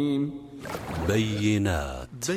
بينات.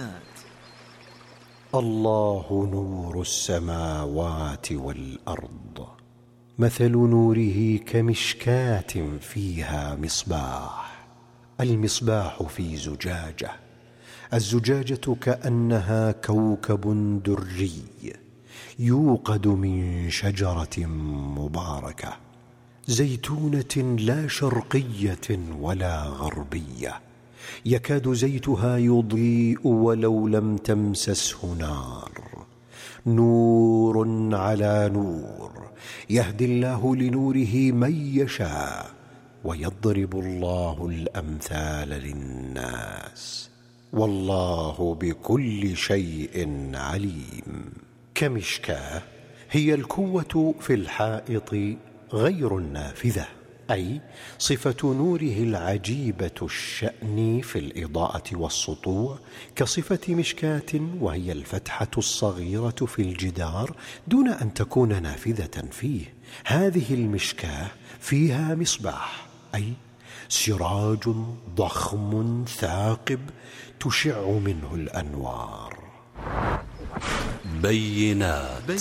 الله نور السماوات والأرض، مثل نوره كمشكاة فيها مصباح. المصباح في زجاجة، الزجاجة كأنها كوكب دري يوقد من شجرة مباركة زيتونة لا شرقية ولا غربية، يكاد زيتها يضيء ولو لم تمسسه نار. نور على نور، يهدي الله لنوره من يشاء، ويضرب الله الأمثال للناس، والله بكل شيء عليم. كمشكاة هي الكوة في الحائط غير النافذة، أي صفة نوره العجيبة الشأن في الإضاءة والسطوع كصفة مشكاة، وهي الفتحة الصغيرة في الجدار دون أن تكون نافذة فيه. هذه المشكاة فيها مصباح، أي سراج ضخم ثاقب تشع منه الأنوار. بينات.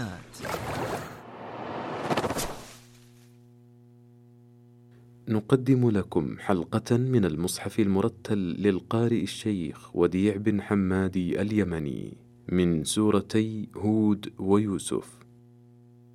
نقدم لكم حلقة من المصحف المرتل للقارئ الشيخ وديع بن حمادي اليمني من سورتي هود ويوسف.